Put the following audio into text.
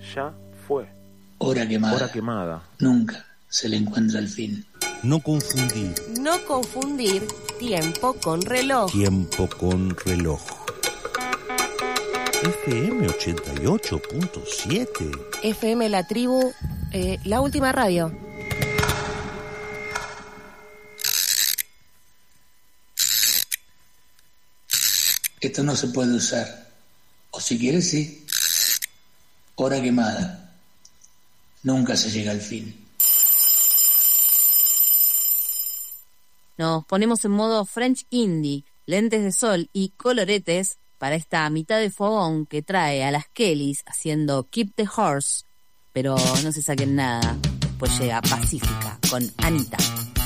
ya fue. Hora quemada. Hora quemada. Nunca se le encuentra el fin. No confundir. No confundir tiempo con reloj. Tiempo con reloj. FM 88.7. FM La Tribu, la última radio. Esto no se puede usar. O si quieres, sí. Hora quemada. Nunca se llega al fin. Nos ponemos en modo French Indie, lentes de sol y coloretes para esta mitad de fogón que trae a las Kellys haciendo Keep the Horse, pero no se saquen nada, pues llega Pacífica con Anita.